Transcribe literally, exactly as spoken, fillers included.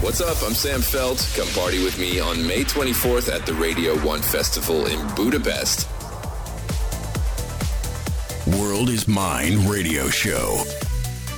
What's up? I'm Sam Felt. Come party with me on May twenty-fourth at the Radio one Festival in Budapest. World is Mine Radio Show.